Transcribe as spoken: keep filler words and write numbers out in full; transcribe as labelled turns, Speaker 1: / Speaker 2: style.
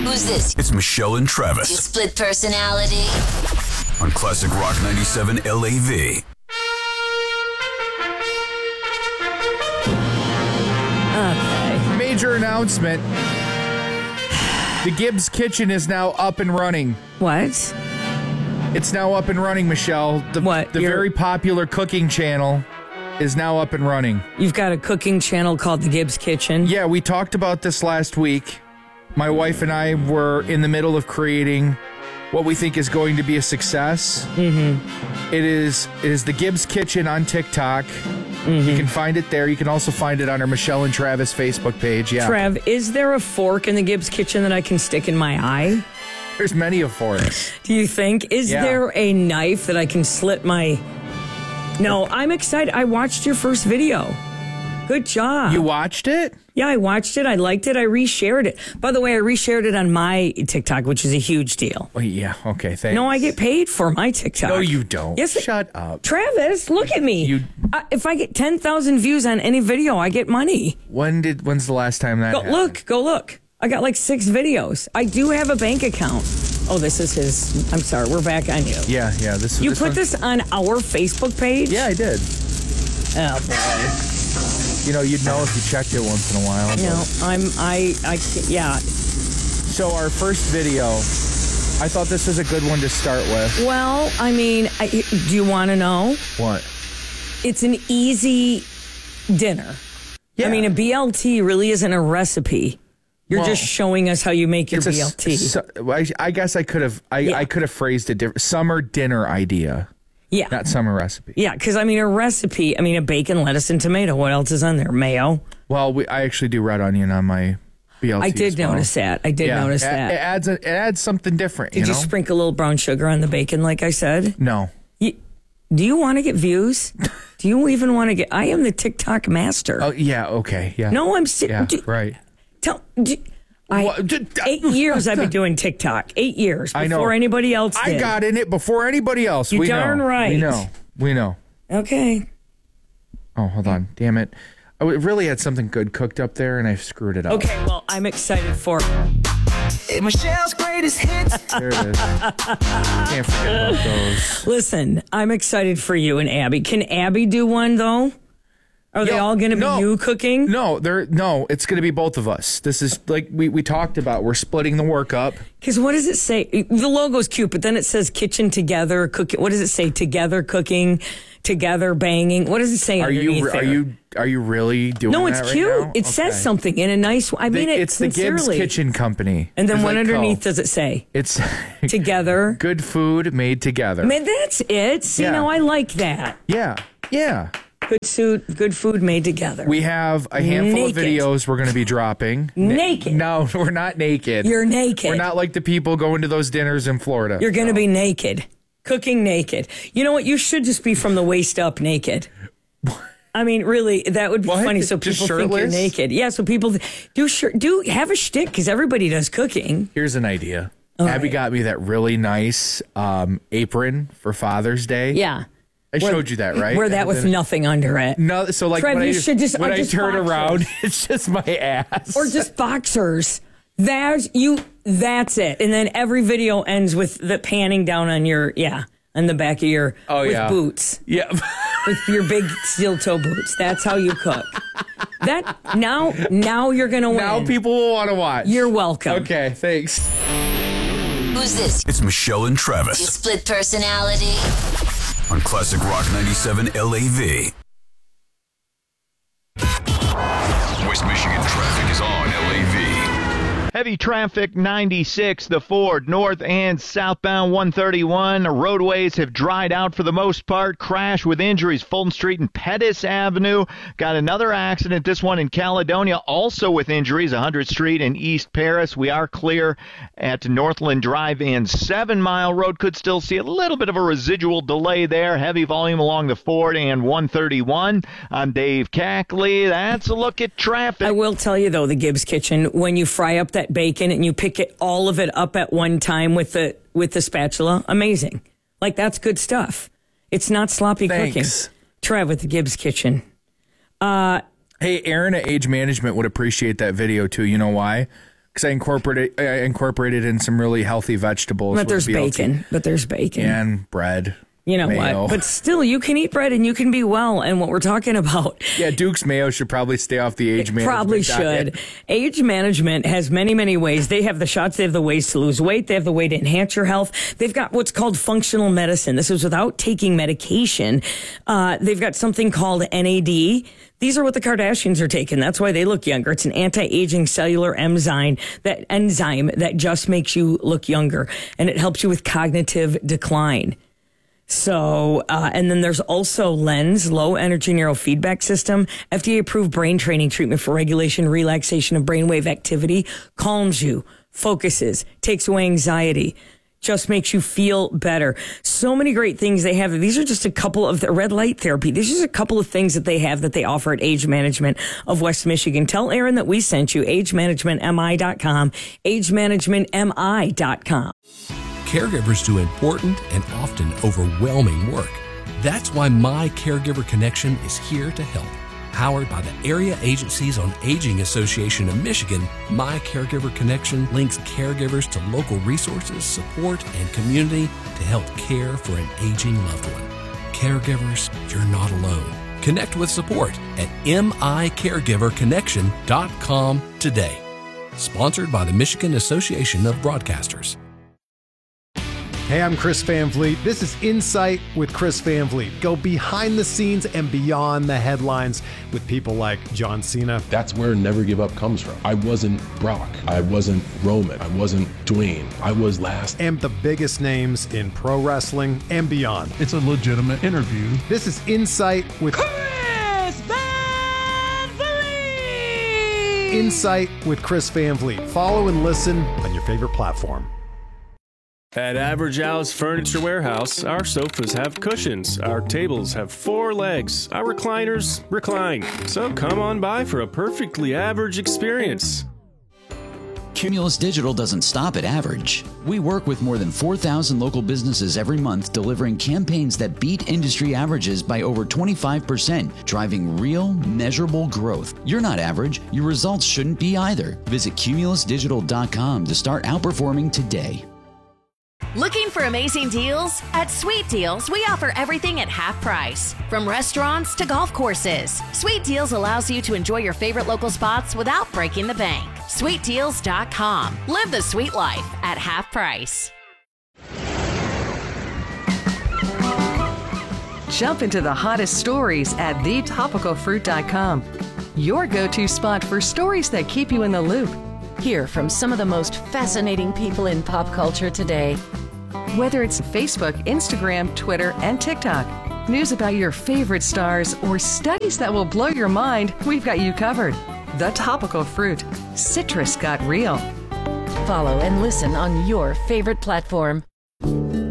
Speaker 1: Who's this?
Speaker 2: It's Michelle and Travis.
Speaker 1: You split personality?
Speaker 2: On Classic Rock ninety-seven L A V.
Speaker 3: Okay.
Speaker 4: Major announcement. The Gibbs Kitchen is now up and running.
Speaker 3: What?
Speaker 4: It's now up and running, Michelle. The,
Speaker 3: What?
Speaker 4: The
Speaker 3: You're-
Speaker 4: very popular cooking channel is now up and running.
Speaker 3: You've got a cooking channel called The Gibbs Kitchen?
Speaker 4: Yeah, we talked about this last week. My wife and I were in the middle of creating what we think is going to be a success. Mm-hmm. It is it is the Gibbs Kitchen on TikTok. Mm-hmm. You can find it there. You can also find it on our Michelle and Travis Facebook page. Yeah,
Speaker 3: Trev, is there a fork in the Gibbs Kitchen that I can stick in my eye?
Speaker 4: there's many of forks.
Speaker 3: Do you think? Is
Speaker 4: Yeah.
Speaker 3: there a knife that I can slit my... No, I'm excited. I watched your first video. Good job.
Speaker 4: You watched it?
Speaker 3: Yeah, I watched it. I liked it. I reshared it. By the way, I reshared it on my TikTok, which is a huge deal.
Speaker 4: Oh, yeah. Okay. Thanks.
Speaker 3: No, I get paid for my TikTok.
Speaker 4: No, you don't.
Speaker 3: Yes,
Speaker 4: Shut up.
Speaker 3: Travis, look at me.
Speaker 4: You-
Speaker 3: uh, if I get ten thousand views on any video, I get money.
Speaker 4: When did? When's the last time that
Speaker 3: Go,
Speaker 4: happened?
Speaker 3: look, go look. I got like six videos. I do have a bank account. Oh, this is his. I'm sorry. We're back on you.
Speaker 4: Yeah, yeah. This is
Speaker 3: You
Speaker 4: this
Speaker 3: put
Speaker 4: one-
Speaker 3: this on our Facebook page?
Speaker 4: Yeah, I did.
Speaker 3: Oh, boy.
Speaker 4: You know, you'd know if you checked it once in a while. but-
Speaker 3: No, I'm, I, I, can't- yeah.
Speaker 4: So our first video, I thought this was a good one to start with.
Speaker 3: Well, I mean, I, do you want to know?
Speaker 4: What?
Speaker 3: It's an easy dinner.
Speaker 4: Yeah.
Speaker 3: I mean, a B L T really isn't a recipe. You're
Speaker 4: Well,
Speaker 3: just showing us how you make your
Speaker 4: It's a
Speaker 3: B L T.
Speaker 4: s- s- I, I guess I could have I,
Speaker 3: Yeah.
Speaker 4: I could have phrased it different. Summer dinner idea,
Speaker 3: yeah.
Speaker 4: not summer recipe.
Speaker 3: Yeah, because I mean, a recipe, I mean, a bacon, lettuce, and tomato. What else is on there? Mayo.
Speaker 4: Well, we, I actually do red onion on my B L T.
Speaker 3: I did
Speaker 4: as well.
Speaker 3: notice that. I did
Speaker 4: Yeah,
Speaker 3: notice
Speaker 4: it,
Speaker 3: that.
Speaker 4: It adds a, it adds something different.
Speaker 3: Did
Speaker 4: you
Speaker 3: you,
Speaker 4: know?
Speaker 3: sprinkle a little brown sugar on the bacon, like I said?
Speaker 4: No.
Speaker 3: You, do you want to get views? Do you even want to get? I am the TikTok master.
Speaker 4: Oh yeah. Okay. Yeah.
Speaker 3: No, I'm si-
Speaker 4: Yeah.
Speaker 3: do-
Speaker 4: right.
Speaker 3: Tell. Do, I,
Speaker 4: What? D-
Speaker 3: eight years I've been doing TikTok. Eight years before
Speaker 4: I know.
Speaker 3: anybody else did.
Speaker 4: I got in it before anybody else.
Speaker 3: You
Speaker 4: we
Speaker 3: darn
Speaker 4: know.
Speaker 3: right.
Speaker 4: We know. We know.
Speaker 3: Okay.
Speaker 4: Oh, hold on. Damn it. I w- really had something good cooked up there, and I screwed it up.
Speaker 3: Okay. Well, I'm excited for.
Speaker 5: Michelle's greatest hits.
Speaker 4: There it is. Can't forget about those.
Speaker 3: Listen, I'm excited for you and Abby. Can Abby do one though? Are they
Speaker 4: Yeah,
Speaker 3: all going to be
Speaker 4: no.
Speaker 3: you cooking?
Speaker 4: No, there. No, it's going to be both of us. This is like we, we talked about. We're splitting the work up.
Speaker 3: Because what does it say? The logo's cute, but then it says kitchen together cooking. What does it say? Together cooking, together banging. What does it say?
Speaker 4: Are you
Speaker 3: underneath
Speaker 4: are
Speaker 3: there?
Speaker 4: you are you really doing
Speaker 3: No,
Speaker 4: that
Speaker 3: it's
Speaker 4: right
Speaker 3: cute.
Speaker 4: now?
Speaker 3: It says
Speaker 4: Okay.
Speaker 3: something in a nice. I mean,
Speaker 4: The-
Speaker 3: it
Speaker 4: it's the Gibbs
Speaker 3: sincerely.
Speaker 4: Kitchen Company.
Speaker 3: And then
Speaker 4: It's
Speaker 3: what
Speaker 4: like
Speaker 3: underneath
Speaker 4: Co.
Speaker 3: does it say?
Speaker 4: It's
Speaker 3: Together.
Speaker 4: good food made together.
Speaker 3: Man, that's it. See,
Speaker 4: Yeah.
Speaker 3: now I like that.
Speaker 4: Yeah, yeah.
Speaker 3: Good food, good food made together.
Speaker 4: We have a handful
Speaker 3: Naked.
Speaker 4: of videos we're going to be dropping. Na-
Speaker 3: Naked.
Speaker 4: No, we're not naked.
Speaker 3: You're naked.
Speaker 4: We're not like the people going to those dinners in Florida.
Speaker 3: You're going to be naked, cooking naked. You know what? You should just be from the waist up naked. I mean, really, that would be
Speaker 4: What?
Speaker 3: funny. So
Speaker 4: Just
Speaker 3: people think you're
Speaker 4: shirtless?
Speaker 3: naked. Yeah. So people do sure do have a shtick because everybody does cooking.
Speaker 4: Here's an idea.
Speaker 3: All
Speaker 4: Abby
Speaker 3: right.
Speaker 4: got me that really nice um, apron for Father's Day.
Speaker 3: Yeah.
Speaker 4: I
Speaker 3: Where-
Speaker 4: showed you that, right?
Speaker 3: Wear that with
Speaker 4: Then-
Speaker 3: nothing under it.
Speaker 4: No, so like
Speaker 3: Trev,
Speaker 4: when,
Speaker 3: you
Speaker 4: I,
Speaker 3: should just-
Speaker 4: when
Speaker 3: or
Speaker 4: I
Speaker 3: just
Speaker 4: turn
Speaker 3: boxers.
Speaker 4: around, it's just my ass.
Speaker 3: Or just boxers. That's you. That's it. And then every video ends with the panning down on your yeah on the back of your
Speaker 4: Oh,
Speaker 3: with
Speaker 4: yeah.
Speaker 3: boots
Speaker 4: yeah.
Speaker 3: with your big steel toe boots. That's how you cook. That now now you're gonna win.
Speaker 4: Now people will want to watch.
Speaker 3: You're welcome.
Speaker 4: Okay, thanks.
Speaker 1: Who's this?
Speaker 2: It's Michelle and
Speaker 1: You
Speaker 2: Travis.
Speaker 1: split personality?
Speaker 2: On Classic Rock ninety-seven L A V. West Michigan traffic is on L A V.
Speaker 6: Heavy traffic ninety-six, the Ford north and southbound one thirty-one. Roadways have dried out for the most part. Crash with injuries, Fulton Street and Pettis Avenue. Got another accident, this one in Caledonia, also with injuries, one hundredth Street and East Paris. We are clear at Northland Drive and Seven Mile Road. Could still see a little bit of a residual delay there. Heavy volume along the Ford and one thirty-one. I'm Dave Cackley. That's a look at traffic.
Speaker 3: I will tell you though, the Gibbs Kitchen, when you fry up that bacon and you pick it all of it up at one time with the with the spatula, amazing. Like that's good stuff. It's not sloppy
Speaker 4: Thanks.
Speaker 3: cooking. Trev with the Gibbs Kitchen. Uh,
Speaker 4: Hey, Aaron at Age Management would appreciate that video too. You know why? because I incorporated I incorporated in some really healthy vegetables.
Speaker 3: But
Speaker 4: with
Speaker 3: there's
Speaker 4: B L T.
Speaker 3: bacon. But there's bacon.
Speaker 4: And bread.
Speaker 3: You know
Speaker 4: mayo.
Speaker 3: what? But still, you can eat bread and you can be well. And what we're talking about.
Speaker 4: Yeah, Duke's Mayo should probably stay off the age management
Speaker 3: Probably
Speaker 4: diet.
Speaker 3: should. Age management has many, many ways. They have the shots. They have the ways to lose weight. They have the way to enhance your health. They've got what's called functional medicine. This is without taking medication. Uh, they've got something called N A D. These are what the Kardashians are taking. That's why they look younger. It's an anti-aging cellular enzyme that enzyme that just makes you look younger, and it helps you with cognitive decline. So, uh, and then there's also LENS, low energy neurofeedback system, F D A approved brain training treatment for regulation, relaxation of brainwave activity, calms you, focuses, takes away anxiety, just makes you feel better. So many great things they have. These are just a couple of the red light therapy. These are just a couple of things that they have that they offer at Age Management of West Michigan. Tell Aaron that we sent you, age management M I dot com, age management M I dot com.
Speaker 7: Caregivers do important and often overwhelming work. That's why My Caregiver Connection is here to help. Powered by the Area Agencies on Aging Association of Michigan, My Caregiver Connection links caregivers to local resources, support, and community to help care for an aging loved one. Caregivers, you're not alone. Connect with support at M I caregiver connection dot com today. Sponsored by the Michigan Association of Broadcasters.
Speaker 8: Hey, I'm Chris Van Vliet. This is Insight with Chris Van Vliet. Go behind the scenes and beyond the headlines with people like John Cena.
Speaker 9: That's where Never Give Up comes from. I wasn't Brock. I wasn't Roman. I wasn't Dwayne. I was last.
Speaker 8: And the biggest names in pro wrestling and beyond.
Speaker 10: It's a legitimate interview.
Speaker 8: This is Insight with
Speaker 5: Chris Van Vliet!
Speaker 8: Insight with Chris Van Vliet. Follow and listen on your favorite platform.
Speaker 11: At Average Al's Furniture Warehouse, our sofas have cushions, our tables have four legs, our recliners recline. So come on by for a perfectly average experience.
Speaker 12: Cumulus Digital doesn't stop at average. We work with more than four thousand local businesses every month, delivering campaigns that beat industry averages by over twenty-five percent, driving real, measurable growth. You're not average. Your results shouldn't be either. Visit cumulus digital dot com to start outperforming today.
Speaker 13: Looking for amazing deals? At Sweet Deals, we offer everything at half price. From restaurants to golf courses, Sweet Deals allows you to enjoy your favorite local spots without breaking the bank. sweet deals dot com. Live the sweet life at half price.
Speaker 14: Jump into the hottest stories at the topical fruit dot com. Your go-to spot for stories that keep you in the loop.
Speaker 15: Hear from some of the most fascinating people in pop culture today.
Speaker 14: Whether it's Facebook, Instagram, Twitter, and TikTok, news about your favorite stars, or studies that will blow your mind, we've got you covered. The Topical Fruit. Citrus got real.
Speaker 15: Follow and listen on your favorite platform.